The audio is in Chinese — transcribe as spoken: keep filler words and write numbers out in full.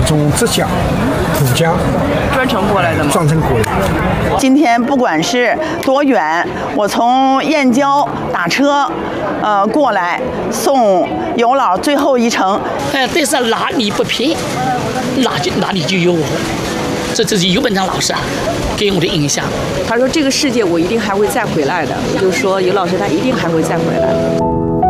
从浙江、浦江专程过来的吗？ 专程过来。 今天不管是多远，我从燕郊打车，呃过来送尤老最后一程。 哎，但是哪里不平，哪就哪里就有我。这这是尤本昌老师啊给我的印象。 他说这个世界我一定还会再回来的，就是说尤老师他一定还会再回来。